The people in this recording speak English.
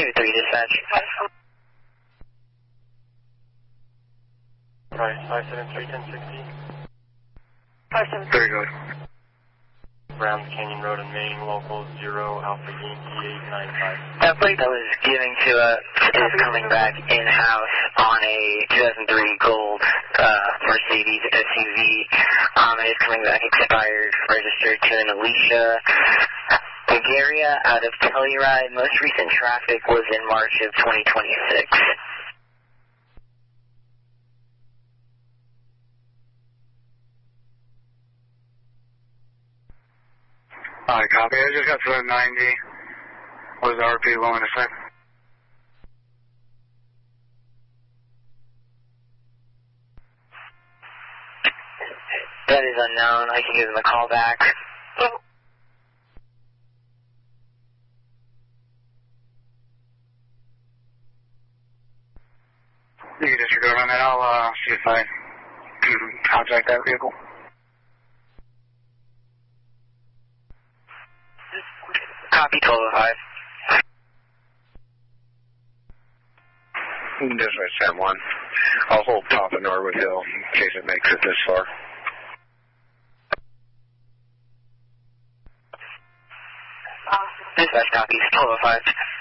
2-3 dispatch. Right, 573-1060. 573. Very good. Browns Canyon Road in Maine, local 0 Alpha Yankee 895. That plate that was giving to us is coming back in-house on a 2003 Gold Mercedes SUV. It is coming back expired, registered to an Alicia Bulgaria out of Telluride. Most recent traffic was in March of 2026. Alright, copy. I just got to the 90. What is the RP willing to say? That is unknown. I can give them a call back. You can disregard on that. I'll see if I can contact that vehicle. Copy 1205. Dispatch 10-1. I'll hold top of Norwood Hill in case it makes it this far. Dispatch copies 1205.